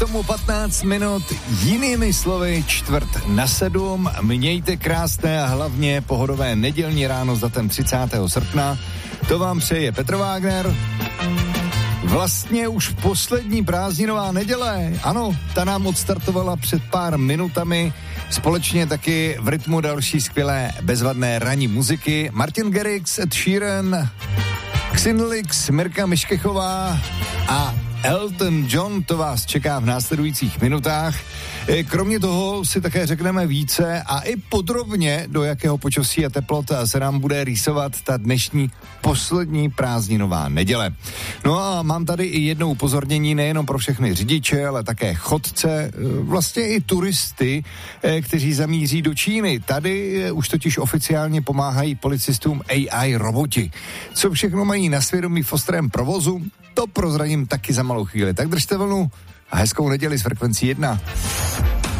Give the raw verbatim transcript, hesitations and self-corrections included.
tomu patnáct minut, jinými slovy čtvrt na sedm. Mějte krásné a hlavně pohodové nedělní ráno s datem třicátého srpna. To vám přeje Petr Vágner. Vlastně už poslední prázdninová neděle, ano, ta nám odstartovala před pár minutami, společně taky v rytmu další skvělé bezvadné ranní muziky. Martin Garrix, Ed Sheeran, Xinlix, Mirka Miškechová a Elton John, to vás čeká v následujících minutách. Kromě toho si také řekneme více a i podrobně, do jakého počasí a teplota se nám bude rýsovat ta dnešní poslední prázdninová neděle. No a mám tady i jedno upozornění nejenom pro všechny řidiče, ale také chodce, vlastně i turisty, kteří zamíří do Číny. Tady už totiž oficiálně pomáhají policistům A I roboti. Co všechno mají na svědomí v ostrém provozu, to prozradím taky za malou chvíli. Tak držte vlnu a hezkou neděli s frekvencí jedna.